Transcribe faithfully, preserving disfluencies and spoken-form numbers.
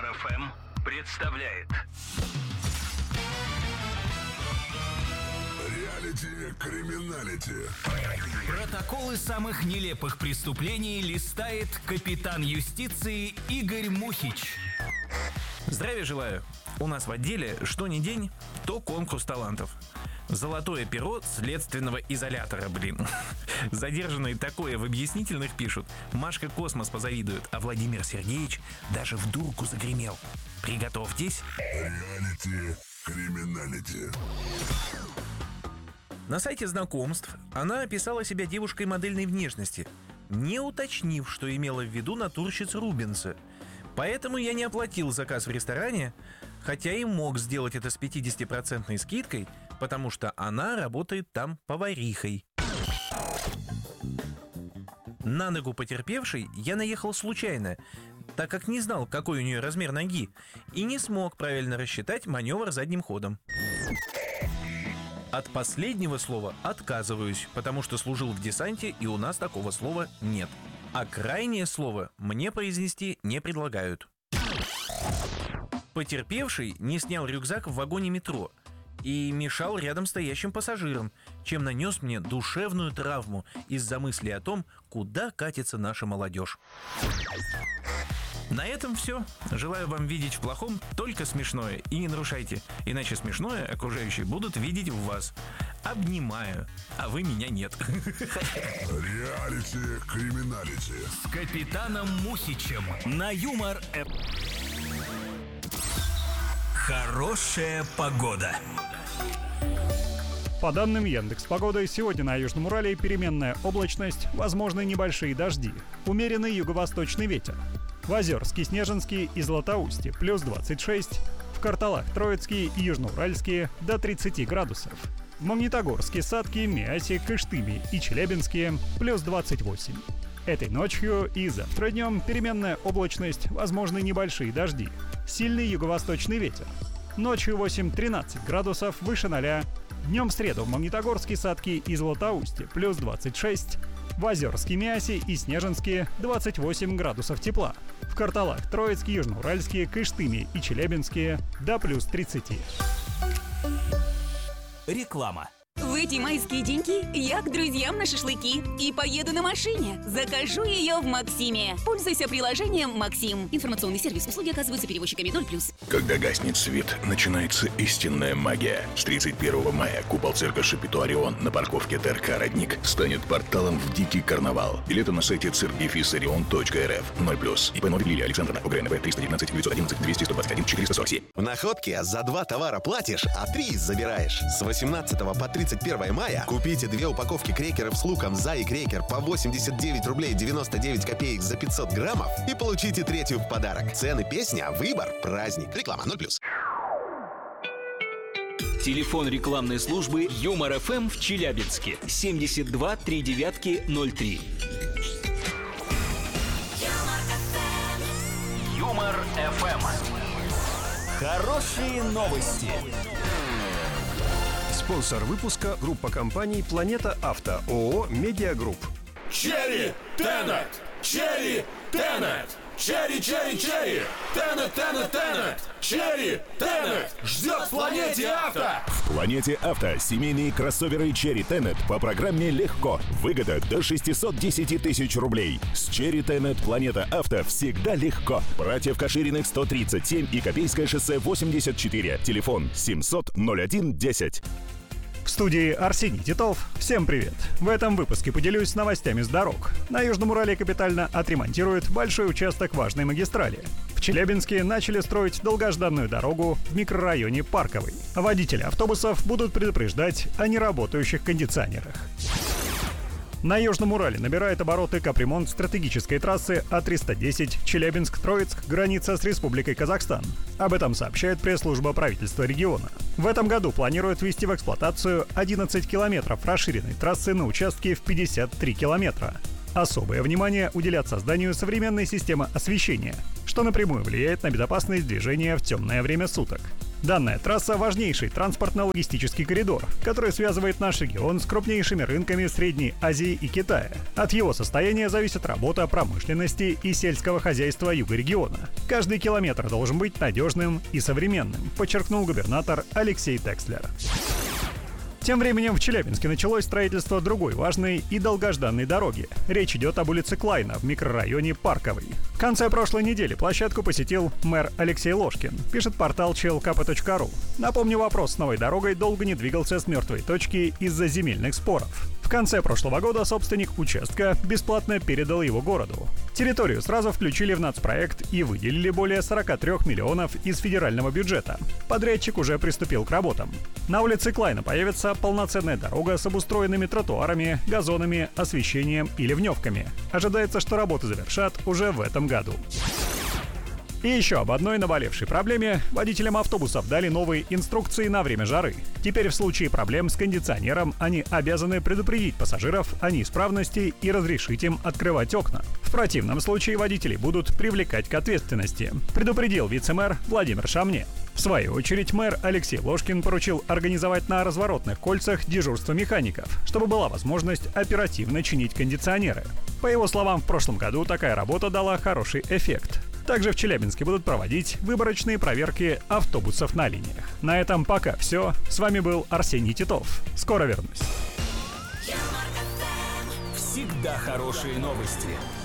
эф эм представляет Реалити-криминалити. Протоколы самых нелепых преступлений листает капитан юстиции Игорь Мухич. Здравия желаю. У нас в отделе что ни день, то конкурс талантов. Золотое перо следственного изолятора, блин. Задержанные такое в объяснительных пишут. Машка Космос позавидует, а Владимир Сергеевич даже в дурку загремел. Приготовьтесь. Реалити-криминалити. На сайте знакомств она описала себя девушкой модельной внешности, не уточнив, что имела в виду натурщиц Рубенса. Поэтому я не оплатил заказ в ресторане, хотя и мог сделать это с пятидесятипроцентной скидкой, потому что она работает там поварихой. На ногу потерпевшей я наехал случайно, так как не знал, какой у нее размер ноги, и не смог правильно рассчитать маневр задним ходом. От последнего слова отказываюсь, потому что служил в десанте, и у нас такого слова нет. А крайнее слово мне произнести не предлагают. Потерпевший не снял рюкзак в вагоне метро и мешал рядом стоящим пассажирам, чем нанес мне душевную травму из-за мысли о том, куда катится наша молодежь. На этом все. Желаю вам видеть в плохом только смешное. И не нарушайте, иначе смешное окружающие будут видеть в вас. Обнимаю, а вы меня нет. Реалити-криминалити. С капитаном Мухичем на Юмор эф эм. Хорошая погода. По данным Яндекс.Погоды, сегодня на Южном Урале переменная облачность, возможны небольшие дожди, умеренный юго-восточный ветер. В Озерске, Снежинске и Златоусте плюс двадцать шесть, в Карталах, Троицкие и Южноуральские до тридцати градусов. В Магнитогорске, Сатке, Миасе, Кыштыме и Челябинске плюс двадцать восемь. Этой ночью и завтра днем переменная облачность, возможны небольшие дожди, сильный юго-восточный ветер. Ночью восемь-тринадцать градусов выше ноля. Днем в среду в Магнитогорске, Сатке и Златоусте плюс двадцать шесть, в Озерске, Миасе и Снежинске двадцать восемь градусов тепла. В Карталах, Троицке, Южноуральске, Кыштыме и Челябинске до плюс тридцати. Реклама. В эти майские деньки я к друзьям на шашлыки и поеду на машине. Закажу ее в Максиме. Пользуйся приложением «Максим». Информационный сервис. Услуги оказываются перевозчиками ноль плюс. Когда гаснет свет, начинается истинная магия. С тридцать первого мая купол цирка Шапито Орион на парковке ТРК «Родник» станет порталом в дикий карнавал. Билеты на сайте цирк дефис орион точка эр эф. ноль плюс. ИП Новик Лилия Александровна. УГРНВ триста девятнадцать девятьсот одиннадцать двести сто двадцать один четыреста сорок семь. В находке за два товара платишь, а три забираешь. С восемнадцатого по тридцать первое мая купите две упаковки крекеров с луком «За» и «Крекер» по восемьдесят девять рублей девяносто девять копеек за пятьсот граммов и получите третью в подарок. Цены, песня, выбор, праздник. Реклама ноль плюс. Телефон рекламной службы Юмор эф эм в Челябинске семьдесят два три девятки ноль три. Юмор эф эм. Хорошие новости. Спонсор выпуска – группа компаний «Планета Авто», ООО «Медиагрупп». Черри Тенет! Черри Тенет! Черри, черри, черри! Тенет, Тенет, Тенет! Черри Тенет! Ждет в Планете Авто! В Планете Авто семейные кроссоверы Черри Тенет по программе «Легко». Выгода до шестьсот десять тысяч рублей. С Черри Тенет Планета Авто всегда легко. Братьев Кашириных сто тридцать семь и Копейское шоссе восемьдесят четыре. Телефон семьсот ноль один десять. В студии Арсений Титов. Всем привет! В этом выпуске поделюсь новостями с дорог. На Южном Урале капитально отремонтируют большой участок важной магистрали. В Челябинске начали строить долгожданную дорогу в микрорайоне Парковый. Водители автобусов будут предупреждать о неработающих кондиционерах. На Южном Урале набирает обороты капремонт стратегической трассы А триста десять Челябинск-Троицк, граница с Республикой Казахстан. Об этом сообщает пресс-служба правительства региона. В этом году планируют ввести в эксплуатацию одиннадцать километров расширенной трассы на участке в пятьдесят три километра. Особое внимание уделят созданию современной системы освещения, что напрямую влияет на безопасность движения в темное время суток. Данная трасса – важнейший транспортно-логистический коридор, который связывает наш регион с крупнейшими рынками Средней Азии и Китая. От его состояния зависит работа промышленности и сельского хозяйства юга региона. Каждый километр должен быть надежным и современным, подчеркнул губернатор Алексей Текслер. Тем временем в Челябинске началось строительство другой важной и долгожданной дороги. Речь идет об улице Клайна в микрорайоне Парковый. В конце прошлой недели площадку посетил мэр Алексей Ложкин, пишет портал че эл ка пэ точка ру. Напомню, вопрос с новой дорогой долго не двигался с мертвой точки из-за земельных споров. В конце прошлого года собственник участка бесплатно передал его городу. Территорию сразу включили в нацпроект и выделили более сорок три миллионов из федерального бюджета. Подрядчик уже приступил к работам. На улице Клайна появится полноценная дорога с обустроенными тротуарами, газонами, освещением и ливневками. Ожидается, что работы завершат уже в этом году. И еще об одной наболевшей проблеме. Водителям автобусов дали новые инструкции на время жары. Теперь в случае проблем с кондиционером они обязаны предупредить пассажиров о неисправности и разрешить им открывать окна. В противном случае водителей будут привлекать к ответственности, предупредил вице-мэр Владимир Шамне. В свою очередь мэр Алексей Ложкин поручил организовать на разворотных кольцах дежурство механиков, чтобы была возможность оперативно чинить кондиционеры. По его словам, в прошлом году такая работа дала хороший эффект. Также в Челябинске будут проводить выборочные проверки автобусов на линиях. На этом пока все. С вами был Арсений Титов. Скоро вернусь. Всегда хорошие новости.